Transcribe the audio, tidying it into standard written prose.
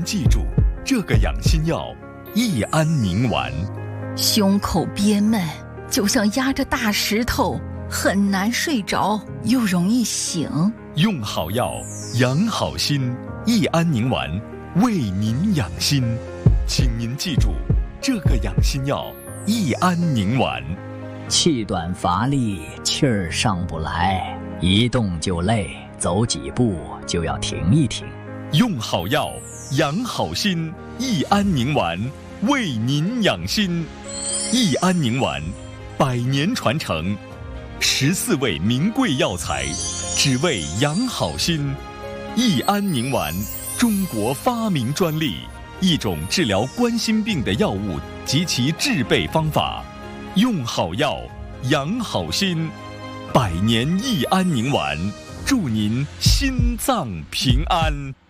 记住，这个养心药益安宁丸。 胸口憋闷，就像压着大石头，很难睡着，又容易醒。 用好药，养好心，益安宁丸为您养心。请您记住，这个养心药益安宁丸。 气短乏力，气儿上不来，一动就累，走几步就要停一停。 用好药，养好心，益安宁丸为您养心。益安宁丸100年传承，14味名贵药材，只为养好心。益安宁丸，中国发明专利，一种治疗冠心病的药物及其制备方法。用好药，养好心，100年益安宁丸，祝您心脏平安。